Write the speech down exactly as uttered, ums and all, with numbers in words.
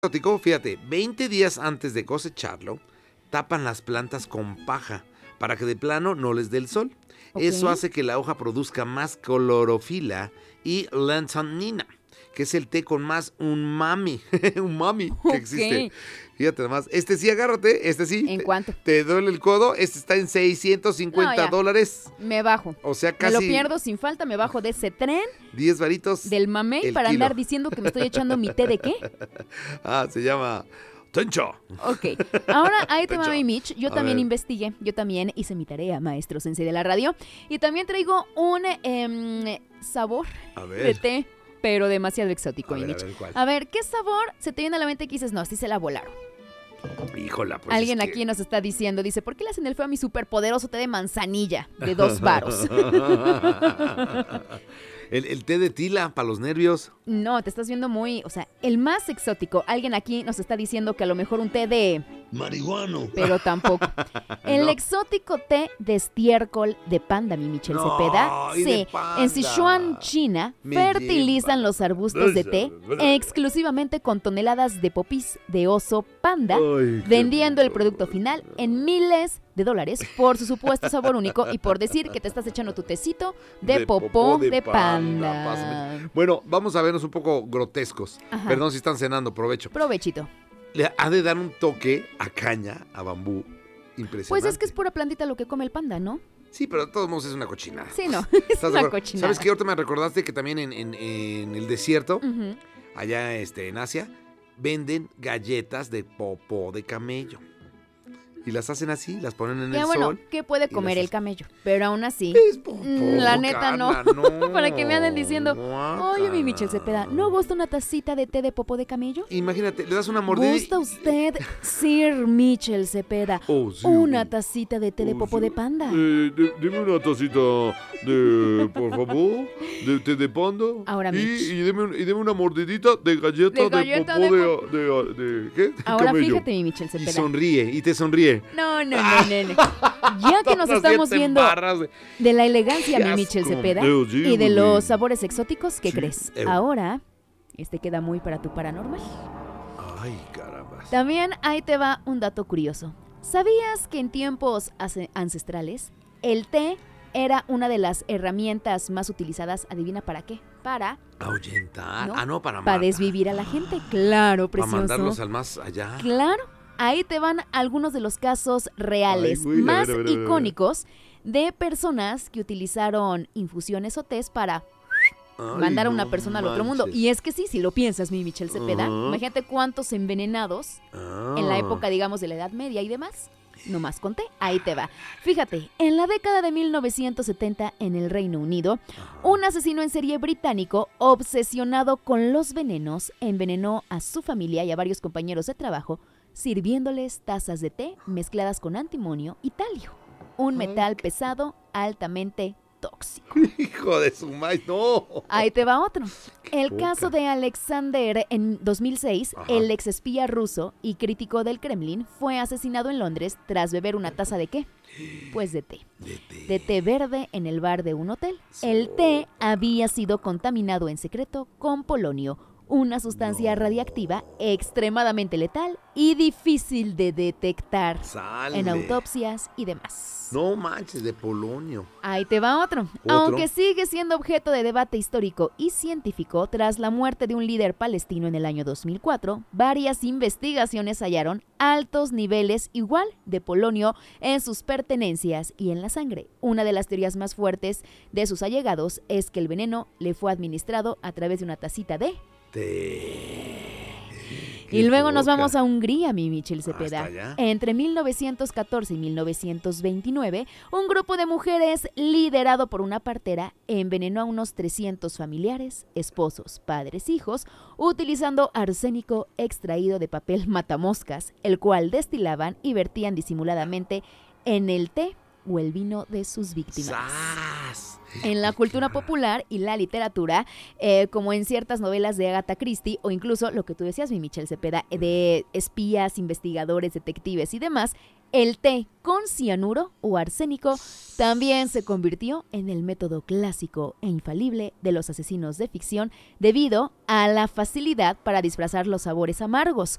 exótico, fíjate, veinte días antes de cosecharlo, tapan las plantas con paja para que de plano no les dé el sol. Ok. Eso hace que la hoja produzca más clorofila y lantanina, que es el té con más umami, umami que Ok. existe. Fíjate nomás, este sí, agárrate, este sí. ¿En te- cuánto? ¿Te duele el codo? Este está en seiscientos cincuenta No, ya. dólares. Me bajo. O sea, Me lo casi pierdo sin falta, me bajo de ese tren diez varitos. del mamey el para kilo. andar diciendo que me estoy echando mi té de qué. Ah, se llama Tencho. Ok, ahora ahí te va Pecho. mi Mitch. Yo A también ver. investigué, yo también hice mi tarea, maestro sensei de la radio. Y también traigo un em, sabor A de ver. té, pero demasiado exótico, A mi ver, a Mitch. ver, ¿cuál? A ver, ¿qué sabor se te viene a la mente que dices, no, sí se la volaron? Híjola, pues Alguien es que- aquí nos está diciendo, dice, ¿por qué le hacen el feo a mi superpoderoso té de manzanilla de dos varos? el, el té de tila para los nervios. No, te estás viendo muy, o sea, el más exótico. Alguien aquí nos está diciendo que a lo mejor un té de... Marihuano. Pero tampoco. El No. exótico té de estiércol de panda, mi Michel No, Cepeda. y de Sí, panda. en Sichuan, China, Me fertilizan lleva. los arbustos de té exclusivamente con toneladas de popis de oso panda, Ay, qué vendiendo el rico. producto final en miles de dólares por su supuesto sabor único y por decir que te estás echando tu tecito de, popó, de, panda. pásame. Bueno, vamos a vernos un poco grotescos. Ajá. Perdón si están cenando, provecho. Provechito. Le ha de dar un toque a caña, a bambú, impresionante. Pues es que es pura plantita lo que come el panda, ¿no? Sí, pero de todos modos es una cochinada. Sí, no, es ¿Estás de una acuerdo? cochinada. ¿Sabes qué? Ahorita me recordaste que también en, en- en el desierto, Ujú. allá este, en Asia, venden galletas de popó de camello. Y las hacen así, las ponen en Ya el bueno, sol. ¿qué puede y comer las- el camello? Pero aún así, Es popó, mm, la neta no. Carla, no. Para que me anden diciendo, oye, mi Guácala. Michel Cepeda, ¿no gusta una tacita de té de popó de camello? Imagínate, le das una mordida. y- ¿Gusta usted, Sir Michel Cepeda, Oh, sí. una tacita de té de Oh, popó sí. de panda? Eh, de- deme una tacita de, por favor, de té de panda. Ahora, y, Mitch. y, deme, un- y deme una mordidita de galleta De de, galleta popó de de, de, de- ¿qué? De Ahora camello. fíjate, mi Michel Y Cepeda. sonríe, y te sonríe. No, no, no, no, no. Ya que nos Todas estamos siete viendo barras de- de la elegancia, Qué mi Michel asco. Cepeda, Eh, sí, y de muy los bien. sabores exóticos, ¿qué Sí, crees? eh. Ahora, este queda muy para tu paranormal. Ay, caramba. También ahí te va un dato curioso. ¿Sabías que en tiempos ace- ancestrales el té era una de las herramientas más utilizadas, adivina para qué? Para, Ahuyentar. ¿no? Ah, no, para para matar. desvivir a la gente. Claro, Para mandarlos precioso. al más allá. Claro, ahí te van algunos de los casos reales Ay, güey, a ver, más a ver, a ver, a ver. icónicos de personas que utilizaron infusiones o tés para Ay, mandar a una no persona al otro mundo. manches. Y es que sí, si lo piensas, mi Michel Cepeda, Ajá. imagínate cuántos envenenados Ah. en la época, digamos, de la Edad Media y demás. Nomás conté, ahí te va. Fíjate, en la década de mil novecientos setenta en el Reino Unido, un asesino en serie británico obsesionado con los venenos envenenó a su familia y a varios compañeros de trabajo sirviéndoles tazas de té mezcladas con antimonio y talio, un metal pesado altamente tóxico. Hijo de su maíz, no. Ahí te va otro. El poca. caso de Alexander en dos mil seis, Ajá. el exespía ruso y crítico del Kremlin fue asesinado en Londres tras beber una taza de qué? Pues de té. De té. De té verde en el bar de un hotel. El té había sido contaminado en secreto con polonio, una sustancia No. radiactiva extremadamente letal y difícil de detectar Sale. en autopsias y demás. No manches, de polonio. Ahí te va otro. ¿Otro? Aunque sigue siendo objeto de debate histórico y científico, tras la muerte de un líder palestino en el año dos mil cuatro, varias investigaciones hallaron altos niveles igual de polonio en sus pertenencias y en la sangre. Una de las teorías más fuertes de sus allegados es que el veneno le fue administrado a través de una tacita de... Té. Y luego nos vamos a Hungría, mi Michel Cepeda. ¿Hasta allá? Entre mil novecientos catorce y mil novecientos veintinueve, un grupo de mujeres liderado por una partera envenenó a unos trescientos familiares, esposos, padres, hijos, utilizando arsénico extraído de papel matamoscas, el cual destilaban y vertían disimuladamente en el té o el vino de sus víctimas. ¡Sas! En la cultura popular y la literatura, eh, como en ciertas novelas de Agatha Christie, o incluso lo que tú decías, mi Michel Cepeda, eh, de espías, investigadores, detectives y demás, el té con cianuro o arsénico también se convirtió en el método clásico e infalible de los asesinos de ficción debido a la facilidad para disfrazar los sabores amargos,